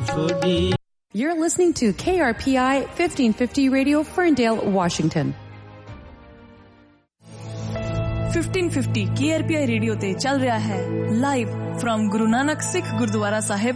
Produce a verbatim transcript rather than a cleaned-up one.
ਛੋਡੀ। You're listening to K R P I fifteen fifty Radio, Ferndale, Washington. fifteen fifty K R P I radio ਤੇ ਚੱਲ ਰਿਹਾ ਹੈ live firm Guru Nanak ਸਿੱਖ ਗੁਰਦੁਆਰਾ ਸਾਹਿਬ